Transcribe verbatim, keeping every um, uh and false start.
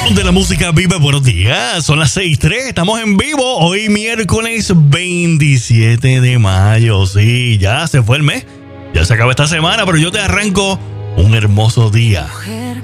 De la música viva, buenos días. Son las seis tres, estamos en vivo. Hoy miércoles veintisiete de mayo. Sí, ya se fue el mes. Ya se acaba esta semana, pero yo te arranco un hermoso día.